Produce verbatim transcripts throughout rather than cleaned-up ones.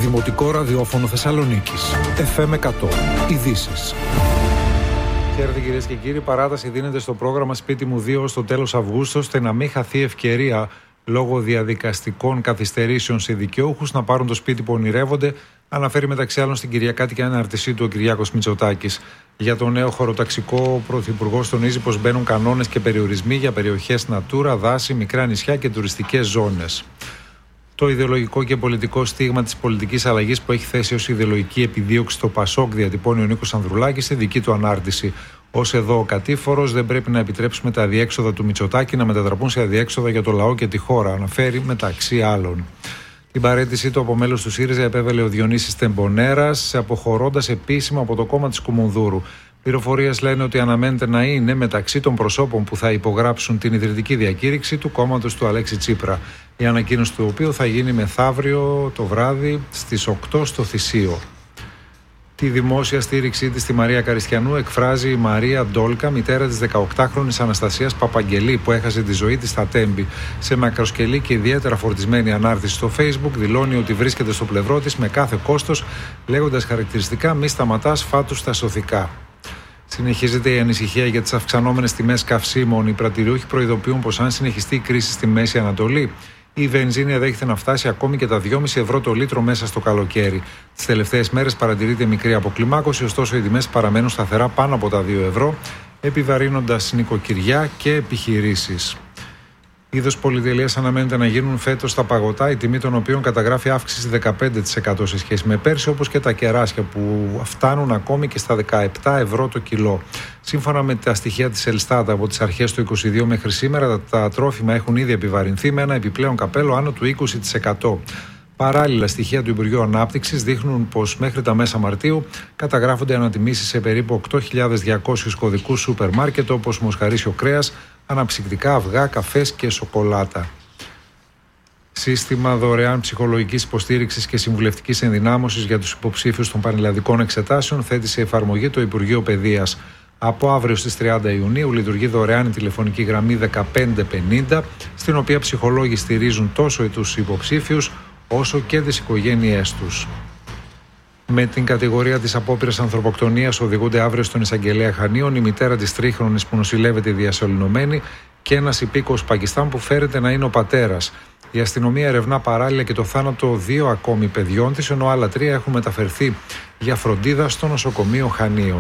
Δημοτικό Ραδιόφωνο Θεσσαλονίκης. εφ εμ εκατό. Ειδήσεις. Χαίρετε κυρίες και κύριοι. Παράταση δίνεται στο πρόγραμμα Σπίτι μου δύο ως το τέλος Αυγούστου, ώστε να μην χαθεί ευκαιρία λόγω διαδικαστικών καθυστερήσεων σε δικαιούχους να πάρουν το σπίτι που ονειρεύονται, αναφέρει μεταξύ άλλων στην κυριακάτικη ανάρτησή του ο Κυριάκος Μητσοτάκης. Για το νέο χωροταξικό, ο Πρωθυπουργός τονίζει πως μπαίνουν κανόνες και περιορισμοί για περιοχές Natura, δάση, μικρά νησιά και τουριστικές ζώνες. Το ιδεολογικό και πολιτικό στίγμα της πολιτικής αλλαγής που έχει θέσει ως ιδεολογική επιδίωξη το Πασόκ, διατυπώνει ο Νίκος Ανδρουλάκης στη δική του ανάρτηση. Ως εδώ ο κατήφορος, δεν πρέπει να επιτρέψουμε τα αδιέξοδα του Μητσοτάκη να μετατραπούν σε αδιέξοδα για το λαό και τη χώρα, αναφέρει μεταξύ άλλων. Την παραίτησή του από μέλος του ΣΥΡΙΖΑ επέβαλε ο Διονύσης Τεμπονέρας, αποχωρώντας επίσημα από το κόμμα της Κουμουνδούρου. Πληροφορίες λένε ότι αναμένεται να είναι μεταξύ των προσώπων που θα υπογράψουν την ιδρυτική διακήρυξη του κόμματος του Αλέξη Τσίπρα. Η ανακοίνωση του οποίου θα γίνει μεθαύριο το βράδυ στις οκτώ στο Θησίο. Τη δημόσια στήριξή της στη Μαρία Καριστιανού εκφράζει η Μαρία Ντόλκα, μητέρα της δεκαοκτάχρονης Αναστασίας Παπαγγελή, που έχασε τη ζωή της στα Τέμπη. Σε μακροσκελή και ιδιαίτερα φορτισμένη ανάρτηση στο Facebook, δηλώνει ότι βρίσκεται στο πλευρό της με κάθε κόστος, λέγοντας χαρακτηριστικά «Μη σταματάς, φάτου στα σωθικά». Συνεχίζεται η ανησυχία για τις αυξανόμενες τιμές καυσίμων. Οι πρατηριούχοι προειδοποιούν πως αν συνεχιστεί η κρίση στη Μέση Ανατολή, η βενζίνη ενδέχεται να φτάσει ακόμη και τα δυόμισι ευρώ το λίτρο μέσα στο καλοκαίρι. Τις τελευταίες μέρες παρατηρείται μικρή αποκλιμάκωση, ωστόσο οι τιμές παραμένουν σταθερά πάνω από τα δύο ευρώ, επιβαρύνοντας νοικοκυριά και επιχειρήσεις. Είδος πολυτελείας αναμένεται να γίνουν φέτος τα παγωτά, η τιμή των οποίων καταγράφει αύξηση δεκαπέντε τοις εκατό σε σχέση με πέρσι, όπως και τα κεράσια που φτάνουν ακόμη και στα δεκαεπτά ευρώ το κιλό. Σύμφωνα με τα στοιχεία της Ελστάτα, από τις αρχές του είκοσι δύο μέχρι σήμερα, τα, τα τρόφιμα έχουν ήδη επιβαρυνθεί με ένα επιπλέον καπέλο άνω του είκοσι τοις εκατό. Παράλληλα, στοιχεία του Υπουργείου Ανάπτυξης δείχνουν πως μέχρι τα μέσα Μαρτίου καταγράφονται ανατιμήσεις σε περίπου οκτώ χιλιάδες διακόσιους κωδικούς σούπερ μάρκετ, όπως μοσχαρίσιο κρέας, αναψυκτικά, αυγά, καφές και σοκολάτα. Σύστημα δωρεάν ψυχολογικής υποστήριξης και συμβουλευτικής ενδυνάμωσης για τους υποψήφιους των πανελλαδικών εξετάσεων θέτει σε εφαρμογή το Υπουργείο Παιδείας. Από αύριο στις τριάντα Ιουνίου λειτουργεί δωρεάν η τηλεφωνική γραμμή δεκαπέντε πενήντα, στην οποία ψυχολόγοι στηρίζουν τόσο τους υποψήφιους όσο και τις οικογένειές τους. Με την κατηγορία της απόπειρας ανθρωποκτονίας οδηγούνται αύριο στον εισαγγελέα Χανίων η μητέρα της τρίχρονης που νοσηλεύεται διασωληνωμένη και ένας υπήκοος Πακιστάν που φέρεται να είναι ο πατέρας. Η αστυνομία ερευνά παράλληλα και το θάνατο δύο ακόμη παιδιών της, ενώ άλλα τρία έχουν μεταφερθεί για φροντίδα στο νοσοκομείο Χανίων.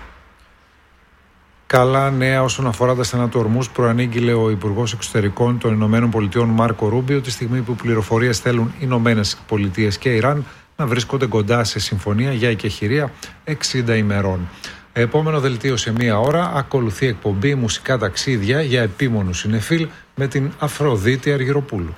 Καλά νέα όσον αφορά τα στενά του Ορμούζ, προανήγγειλε ο Υπουργός Εξωτερικών των Ηνωμένων Πολιτειών Μάρκο Ρούμπιο, τη στιγμή που πληροφορίες θέλουν οι Ηνωμένες Πολιτείες και Ιράν να βρίσκονται κοντά σε συμφωνία για εκεχηρία εξήντα ημερών. Επόμενο δελτίο σε μία ώρα, ακολουθεί εκπομπή μουσικά ταξίδια για επίμονους συνεφίλ με την Αφροδίτη Αργυροπούλου.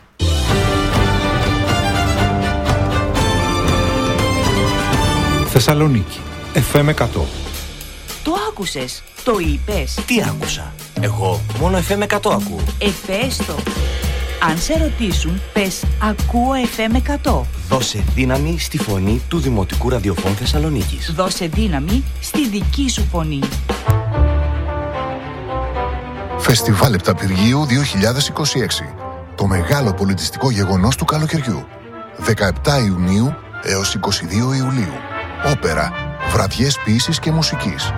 Θεσσαλονίκη, εφ εμ εκατό. Το άκουσες, το είπες. Τι άκουσα? Εγώ μόνο εφ εμ εκατό ακούω. Εφέστο. Αν σε ρωτήσουν, πες ακούω εφ εμ εκατό. Δώσε δύναμη στη φωνή του Δημοτικού Ραδιοφώνου Θεσσαλονίκης. Δώσε δύναμη στη δική σου φωνή. Φεστιβάλ Επταπηργίου δύο χιλιάδες είκοσι έξι. Το μεγάλο πολιτιστικό γεγονός του καλοκαιριού. δεκαεπτά Ιουνίου έως είκοσι δύο Ιουλίου. Όπερα, βραδιές ποίησης και μουσικής.